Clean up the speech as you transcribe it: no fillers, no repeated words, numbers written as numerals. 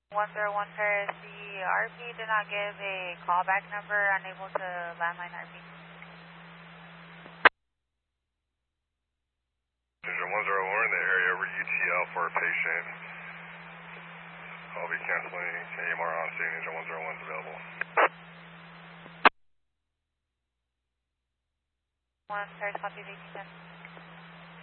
101 Paris, the RP did not give a callback number, unable to landline RP. Engine 101 in the area over ETL for a patient. I'll be canceling AMR on scene. Engine 101 is available. 1 Paris, copy, 1810.